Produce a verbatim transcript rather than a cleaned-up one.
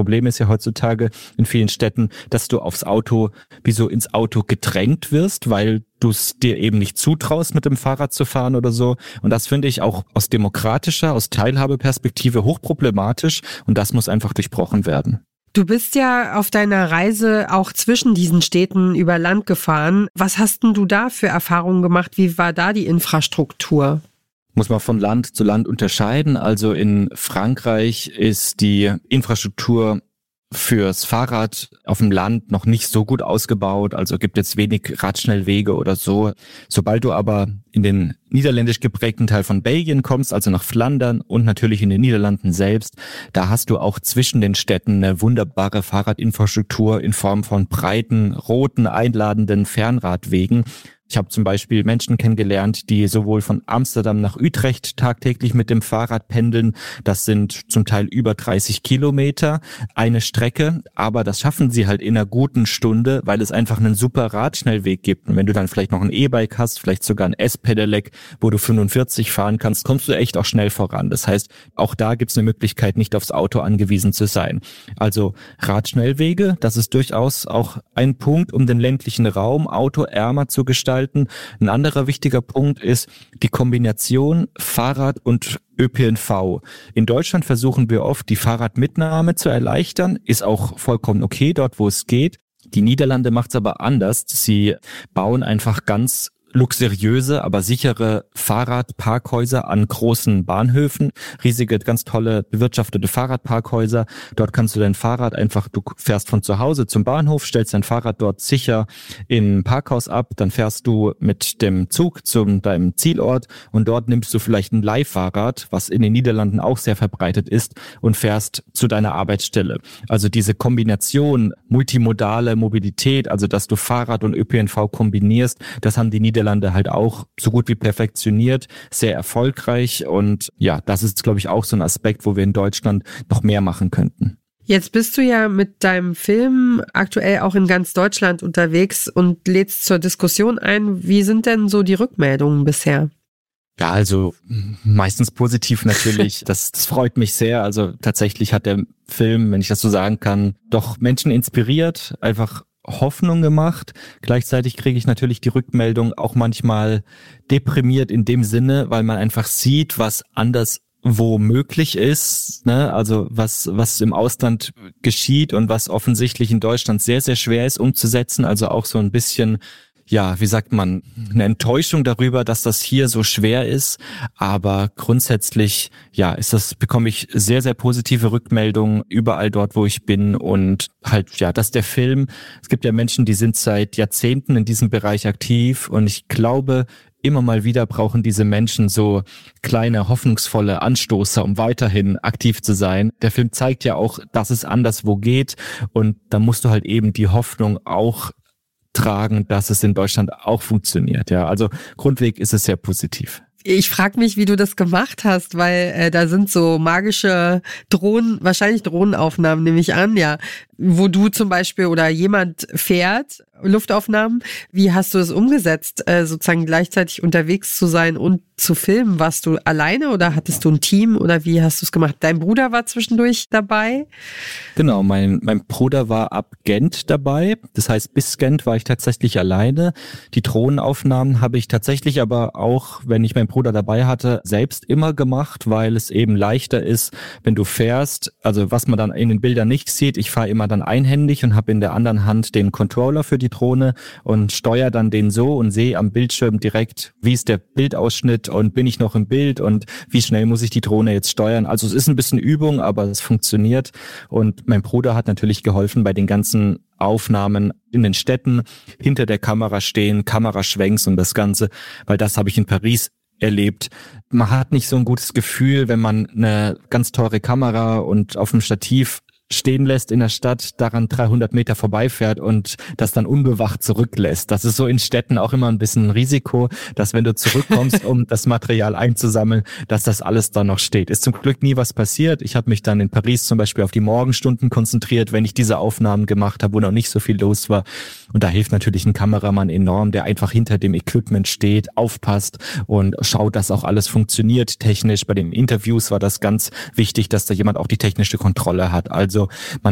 Problem ist ja heutzutage in vielen Städten, dass du aufs Auto, wie so ins Auto gedrängt wirst, weil du es dir eben nicht zutraust, mit dem Fahrrad zu fahren oder so. Und das finde ich auch aus demokratischer, aus Teilhabeperspektive hochproblematisch und das muss einfach durchbrochen werden. Du bist ja auf deiner Reise auch zwischen diesen Städten über Land gefahren. Was hast denn du da für Erfahrungen gemacht? Wie war da die Infrastruktur? Muss man von Land zu Land unterscheiden. Also in Frankreich ist die Infrastruktur fürs Fahrrad auf dem Land noch nicht so gut ausgebaut, also gibt jetzt wenig Radschnellwege oder so. Sobald du aber in den niederländisch geprägten Teil von Belgien kommst, also nach Flandern und natürlich in den Niederlanden selbst, da hast du auch zwischen den Städten eine wunderbare Fahrradinfrastruktur in Form von breiten, roten, einladenden Fernradwegen. Ich habe zum Beispiel Menschen kennengelernt, die sowohl von Amsterdam nach Utrecht tagtäglich mit dem Fahrrad pendeln. Das sind zum Teil über dreißig Kilometer, eine Strecke. Aber das schaffen sie halt in einer guten Stunde, weil es einfach einen super Radschnellweg gibt. Und wenn du dann vielleicht noch ein E-Bike hast, vielleicht sogar ein S-Pedelec, wo du fünfundvierzig fahren kannst, kommst du echt auch schnell voran. Das heißt, auch da gibt es eine Möglichkeit, nicht aufs Auto angewiesen zu sein. Also Radschnellwege, das ist durchaus auch ein Punkt, um den ländlichen Raum autoärmer zu gestalten. Ein anderer wichtiger Punkt ist die Kombination Fahrrad und Ö P N V. In Deutschland versuchen wir oft, die Fahrradmitnahme zu erleichtern, ist auch vollkommen okay dort, wo es geht. Die Niederlande macht es aber anders. Sie bauen einfach ganz luxuriöse, aber sichere Fahrradparkhäuser an großen Bahnhöfen, riesige, ganz tolle bewirtschaftete Fahrradparkhäuser. Dort kannst du dein Fahrrad einfach, du fährst von zu Hause zum Bahnhof, stellst dein Fahrrad dort sicher im Parkhaus ab, dann fährst du mit dem Zug zu deinem Zielort und dort nimmst du vielleicht ein Leihfahrrad, was in den Niederlanden auch sehr verbreitet ist, und fährst zu deiner Arbeitsstelle. Also diese Kombination multimodale Mobilität, also dass du Fahrrad und Ö P N V kombinierst, das haben die Niederlande Niederlande halt auch so gut wie perfektioniert, sehr erfolgreich und ja, das ist, glaube ich, auch so ein Aspekt, wo wir in Deutschland noch mehr machen könnten. Jetzt bist du ja mit deinem Film aktuell auch in ganz Deutschland unterwegs und lädst zur Diskussion ein. Wie sind denn so die Rückmeldungen bisher? Ja, also meistens positiv natürlich. Das, das freut mich sehr. Also tatsächlich hat der Film, wenn ich das so sagen kann, doch Menschen inspiriert, einfach Hoffnung gemacht. Gleichzeitig kriege ich natürlich die Rückmeldung auch manchmal deprimiert in dem Sinne, weil man einfach sieht, was anders wo möglich ist, ne? Also was was im Ausland geschieht und was offensichtlich in Deutschland sehr, sehr schwer ist umzusetzen. Also auch so ein bisschen, ja, wie sagt man, eine Enttäuschung darüber, dass das hier so schwer ist. Aber grundsätzlich, ja, ist das, bekomme ich sehr, sehr positive Rückmeldungen überall dort, wo ich bin. Und halt, ja, dass der Film, es gibt ja Menschen, die sind seit Jahrzehnten in diesem Bereich aktiv. Und ich glaube, immer mal wieder brauchen diese Menschen so kleine, hoffnungsvolle Anstoßer, um weiterhin aktiv zu sein. Der Film zeigt ja auch, dass es anderswo geht. Und da musst du halt eben die Hoffnung auch tragen, dass es in Deutschland auch funktioniert. Ja, also grundweg ist es sehr positiv. Ich frage mich, wie du das gemacht hast, weil äh, da sind so magische Drohnen, wahrscheinlich Drohnenaufnahmen, nehme ich an, ja, wo du zum Beispiel oder jemand fährt, Luftaufnahmen. Wie hast du es umgesetzt, äh, sozusagen gleichzeitig unterwegs zu sein und zu filmen? Warst du alleine oder hattest du ein Team oder wie hast du es gemacht? Dein Bruder war zwischendurch dabei? Genau, mein mein Bruder war ab Gent dabei. Das heißt, bis Gent war ich tatsächlich alleine. Die Drohnenaufnahmen habe ich tatsächlich aber auch, wenn ich meinen Bruder dabei hatte, selbst immer gemacht, weil es eben leichter ist, wenn du fährst. Also was man dann in den Bildern nicht sieht, ich fahre immer dann einhändig und habe in der anderen Hand den Controller für die Drohne und steuere dann den so und sehe am Bildschirm direkt, wie ist der Bildausschnitt und bin ich noch im Bild und wie schnell muss ich die Drohne jetzt steuern. Also es ist ein bisschen Übung, aber es funktioniert. Und mein Bruder hat natürlich geholfen bei den ganzen Aufnahmen in den Städten, hinter der Kamera stehen, Kameraschwenks und das Ganze, weil das habe ich in Paris erlebt. Man hat nicht so ein gutes Gefühl, wenn man eine ganz teure Kamera und auf dem Stativ stehen lässt in der Stadt, daran dreihundert Meter vorbeifährt und das dann unbewacht zurücklässt. Das ist so in Städten auch immer ein bisschen ein Risiko, dass wenn du zurückkommst, um das Material einzusammeln, dass das alles da noch steht. Ist zum Glück nie was passiert. Ich habe mich dann in Paris zum Beispiel auf die Morgenstunden konzentriert, wenn ich diese Aufnahmen gemacht habe, wo noch nicht so viel los war. Und da hilft natürlich ein Kameramann enorm, der einfach hinter dem Equipment steht, aufpasst und schaut, dass auch alles funktioniert technisch. Bei den Interviews war das ganz wichtig, dass da jemand auch die technische Kontrolle hat. Also man